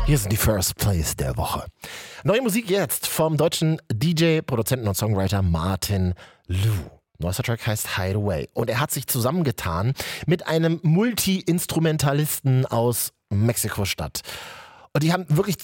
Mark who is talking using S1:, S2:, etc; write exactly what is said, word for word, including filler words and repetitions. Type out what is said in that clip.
S1: Hier sind die First Plays der Woche. Neue Musik jetzt vom deutschen D J, Produzenten und Songwriter Martin Lu. Neuester Track heißt Hideaway und er hat sich zusammengetan mit einem Multi-Instrumentalisten aus Mexiko-Stadt. Und die haben wirklich